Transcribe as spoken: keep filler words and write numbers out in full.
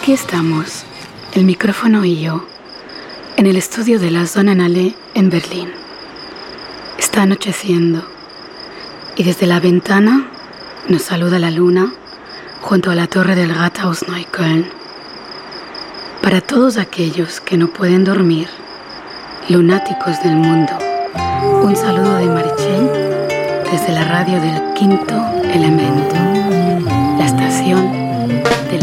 Aquí estamos, el micrófono y yo, en el estudio de la Sonnenallee en Berlín. Está anocheciendo y desde la ventana nos saluda la luna junto a la torre del Rathaus Neukölln. Para todos aquellos que no pueden dormir, lunáticos del mundo, un saludo de Meritxell desde la radio del Quinto Elemento, la estación